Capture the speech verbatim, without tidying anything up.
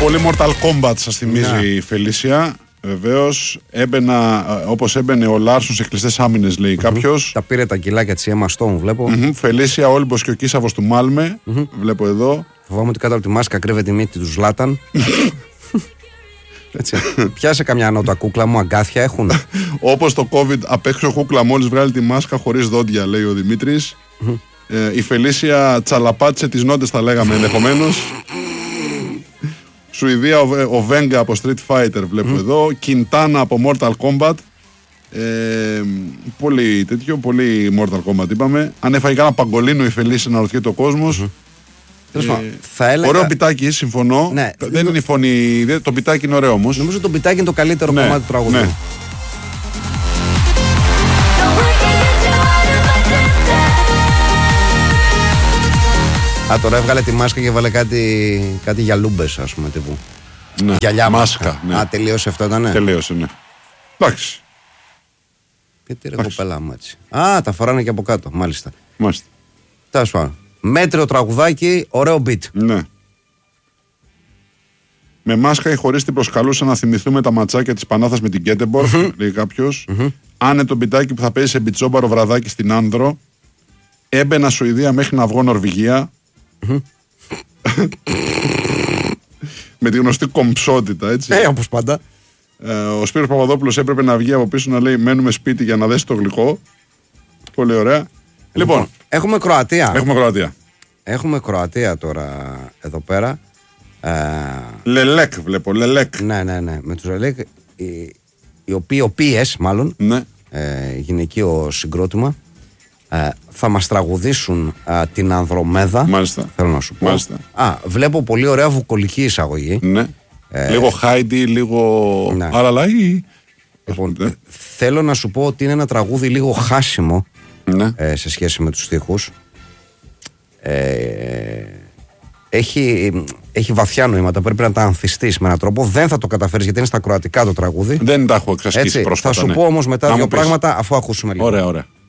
Πολύ Mortal Kombat σας θυμίζει yeah. η Φελίσια. Βεβαίως, έμπαινα όπως έμπαινε ο Λάρσον σε κλειστές άμυνες, λέει mm-hmm. κάποιος. Τα πήρε τα κιλάκια της Emma Stone, βλέπω. Mm-hmm. Φελίσια, Όλυμπος και ο Κίσαβος του Μάλμε. Mm-hmm. Βλέπω εδώ. Φοβάμαι ότι κάτω από τη μάσκα κρύβεται η μύτη του Ζλάταν. Έτσι. Πιάσε καμιά νότα, κούκλα μου, αγκάθια έχουν. Όπως το COVID, απ' έξω κούκλα μόλις βγάλει τη μάσκα χωρίς δόντια, λέει ο Δημήτρης. Mm-hmm. ε, η Φελίσια τσαλαπάτησε τις νότες, τα λέγαμε ενδεχομένως. Σουηδία, ο, ο Βέγγα από Street Fighter, βλέπω mm. εδώ. Κιντάνα από Mortal Kombat. Ε, πολύ τέτοιο, πολύ Mortal Kombat είπαμε. Αν έφαγε κανένα παγκολίνο η Φελίσια να ρωτιέται ο κόσμος. Mm-hmm. Ε, θα έλεγα... Ωραίο πιτάκι, συμφωνώ. Ναι, δεν είναι η φωνή. Το πιτάκι είναι ωραίο όμως. Νομίζω το πιτάκι είναι το καλύτερο ναι, κομμάτι του τραγουδιού. Ναι. Α, τώρα έβγαλε τη μάσκα και βάλε κάτι, κάτι γυαλούμπες, ας πούμε, τύπου. Ναι, γυαλιά μάσκα. μάσκα. Ναι. Α, τελείωσε αυτό, ήταν. Τελείωσε, ναι. Εντάξει. Γιατί ρε κοπέλα μου έτσι. Α, τα φοράνε και από κάτω, μάλιστα. Μάλιστα. Τέλος πάντων. Μέτριο τραγουδάκι, ωραίο beat. Ναι. Με μάσκα ή χωρίς την προσκαλούσα να θυμηθούμε τα ματσάκια της Πανάθας με την Γκέτεμπορ, mm-hmm. λέει κάποιος. Mm-hmm. Άνε το μπιτάκι που θα παίζει σε μπιτσόμπαρο βραδάκι στην Άνδρο. Έμπαινα Σουηδία μέχρι να βγω Νορβηγία. Mm-hmm. Με τη γνωστή κομψότητα, έτσι. Ε, όπως πάντα. Ε, ο Σπύρος Παπαδόπουλος έπρεπε να βγει από πίσω να λέει μένουμε σπίτι για να δέσει το γλυκό. Πολύ ωραία. Λοιπόν, λοιπόν έχουμε Κροατία. Έχουμε Κροατία. Έχουμε Κροατία τώρα εδώ πέρα. Ε... Λελέκ βλέπω, Λελέκ. Ναι, ναι, ναι. Με τους Λελέκ, οι, οι οποίοι, οποίες μάλλον, ναι. ε, γυναικείο συγκρότημα, ε, θα μας τραγουδήσουν ε, την Ανδρομέδα. Μάλιστα. Θέλω να σου πω. Μάλιστα. Α, βλέπω πολύ ωραία βουκολική εισαγωγή. Ναι. Ε, λίγο Χάιντι, λίγο ναι. Αραλαή. Λοιπόν, ναι. Θέλω να σου πω ότι είναι ένα τραγούδι λίγο χάσιμο ναι. ε, σε σχέση με τους στίχους. Ε, έχει, έχει βαθιά νοήματα. Πρέπει να τα ανθιστείς με έναν τρόπο. Δεν θα το καταφέρεις γιατί είναι στα κροατικά το τραγούδι. Δεν τα έχω εξασκήσει πρόσφατα. Θα σου ναι. πω όμως μετά δύο πράγματα αφού ακούσουμε λίγο. Ωραία, ωραία.